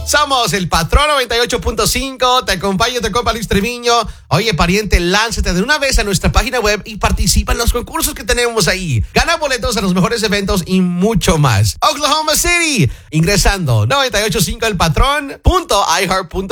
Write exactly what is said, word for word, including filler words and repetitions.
Somos el Patrón noventa y ocho punto cinco. Te acompaña tu compa Luis Treviño. Oye, pariente, lánzate de una vez a nuestra página web y participa en los concursos que tenemos ahí. Gana boletos a los mejores eventos y mucho más. Oklahoma City. Ingresando noventa y ocho punto cinco el patrón punto i heart punto com.